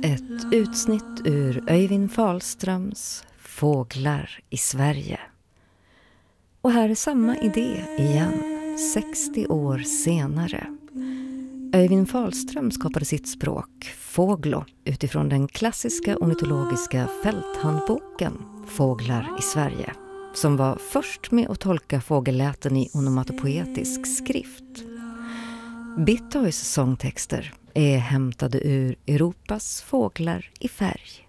Ett utsnitt ur Öyvind Fahlströms Fåglar i Sverige. Och här är samma idé igen, 60 år senare. Öyvind Fahlström skapade sitt språk, Fåglo, utifrån den klassiska ornitologiska fälthandboken Fåglar i Sverige, som var först med att tolka fågelläten i onomatopoetisk skrift. Bittoys sångtexter är hämtade ur Europas fåglar i färg.